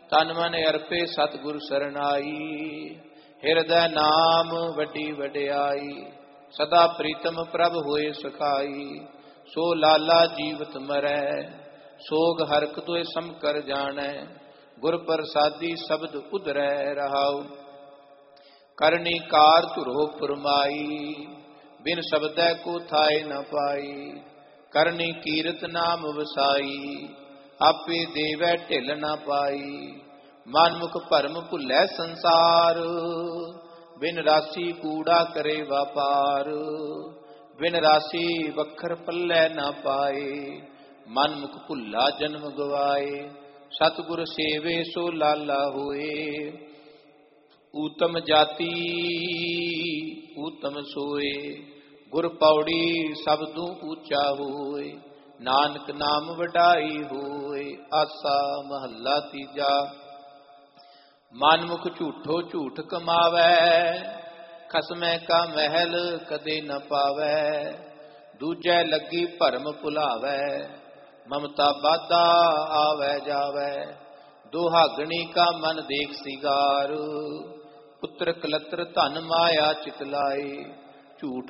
ਤਨ ਮਨ ਅਰਪੇ ਸਤਿਗੁਰ ਸਰਨਾਈ। ਹਿਰਦੈ ਨਾਮ ਵੱਡੀ ਵਡਿਆਈ, ਸਦਾ ਪ੍ਰੀਤਮ ਪ੍ਰਭ ਹੋਏ ਸਖਾਈ। ਸੋ ਲਾਲਾ ਜੀਵਤ ਮਰੈ, ਸੋਗ ਹਰਖ ਤੋਏ ਸਮਕਰ ਜਾਣੈ। ਗੁਰ ਪ੍ਰਸਾਦੀ ਸ਼ਬਦ ਉਧਰੈ ਰਹਾਉ, ਕਰਨੀ ਕਾਰ ਧੁਰੋ ਫੁਰਮਾਈ। ਬਿਨ ਸ਼ਬਦੈ ਕੋ ਥਾਇ ਨ ਪਾਈ, ਕਰਨੀ ਕੀਰਤ ਨਾਮ ਵਸਾਈ। ਆਪੇ ਦੇਵੈ ਢਿਲ ਨ ਪਾਈ, ਮਨ ਮੁਖ ਭਰਮ ਭੁੱਲੈ ਸੰਸਾਰ। ਬਿਨ ਰਾਸੀ ਕੂੜਾ ਕਰੇ ਵਾਪਾਰ, ਬਿਨ ਰਾਸੀ ਵਖਰ ਪੱਲੇ ਨ ਪਾਏ। ਮਨ ਮੁਖ ਭੁੱਲਾ ਜਨਮ ਗਵਾਏ, ਸਤਿਗੁਰ ਸੇਵੇ ਸੋ ਲਾਲਾ ਹੋਏ। ਊਤਮ ਜਾਤੀ ਊਤਮ ਸੋਏ, ਗੁਰ ਪੌੜੀ ਸਬਦੂ ਉੱਚਾ ਹੋਏ। ਨਾਨਕ ਨਾਮ ਵਡਾਈ ਹੋਏ, ਆਸਾ ਮਹੱਲਾ ਤੀਜਾ। ਮਨ ਮੁਖ ਝੂਠੋ ਝੂਠ ਕਮਾਵੈ, ਖਸਮੈ ਕਾ ਮਹਿਲ ਕਦੇ ਨ ਪਾਵੈ। ਦੂਜੈ ਲੱਗੀ ਭਰਮ ਭੁਲਾਵੈ, ਮਮਤਾ ਬਾਧਾ ਆਵੈ ਜਾਵੈ। ਦੁਹਾਗਣੀ ਕਾ ਮਨ ਦੇਖ ਸਿਗਾਰ, ਪੁੱਤਰ ਕਲਤਰ ਧਨ ਮਾਇਆ ਚਿਤਲਾਏ। ਝੂਠ